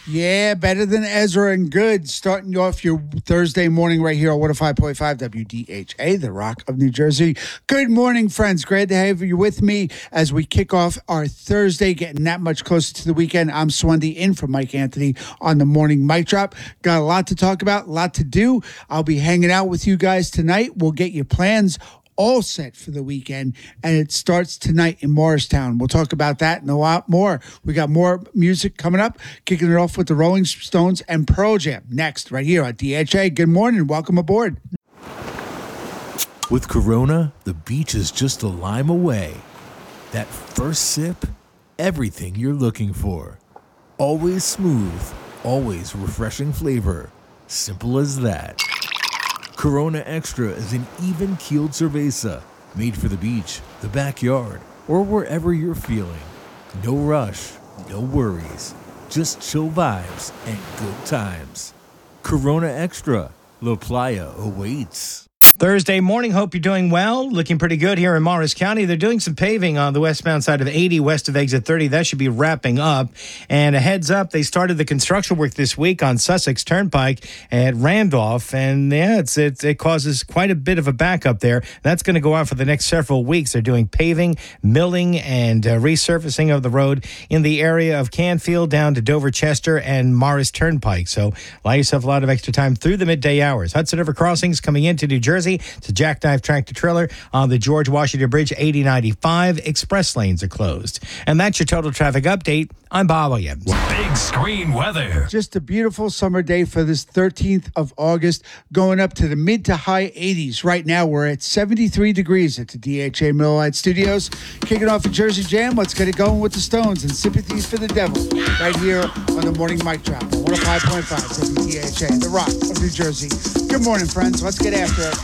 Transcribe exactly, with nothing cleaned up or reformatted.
Yeah, better than Ezra and good. Starting you off your Thursday morning right here on one oh five point five W D H A, the Rock of New Jersey. Good morning, friends. Great to have you with me as we kick off our Thursday, getting that much closer to the weekend. I'm Swendy in for Mike Anthony on the morning mic drop. Got a lot to talk about, a lot to do. I'll be hanging out with you guys tonight. We'll get your plans all set for the weekend, and it starts tonight in Morristown. We'll talk about that and a lot more. We got more music coming up, kicking it off with the Rolling Stones and Pearl Jam next, right here on D H A. Good morning. Welcome aboard. With Corona, the beach is just a lime away. That first sip, everything you're looking for. Always smooth, always refreshing flavor. Simple as that. Corona Extra is an even-keeled cerveza made for the beach, the backyard, or wherever you're feeling. No rush, no worries, just chill vibes and good times. Corona Extra, La Playa awaits. Thursday morning, hope you're doing well. Looking pretty good here in Morris County. They're doing some paving on the westbound side of eighty, west of exit thirty. That should be wrapping up. And a heads up, they started the construction work this week on Sussex Turnpike at Randolph. And yeah, it's, it, it causes quite a bit of a backup there. That's going to go on for the next several weeks. They're doing paving, milling, and uh, resurfacing of the road in the area of Canfield down to Dover Chester and Morris Turnpike. So allow yourself a lot of extra time through the midday hours. Hudson River Crossings coming into New Jersey. It's a jackknife tractor trailer on the George Washington Bridge, eighty ninety-five. Express lanes are closed. And that's your total traffic update. I'm Bob Williams. Big screen weather. Just a beautiful summer day for this thirteenth of August, going up to the mid to high eighties. Right now, we're at seventy-three degrees at the D H A Miller Lite Studios. Kicking off a Jersey Jam. Let's get it going with the Stones and Sympathies for the Devil right here on the morning mic drop on one oh five point five W D H A, the Rock of New Jersey. Good morning, friends. Let's get after it.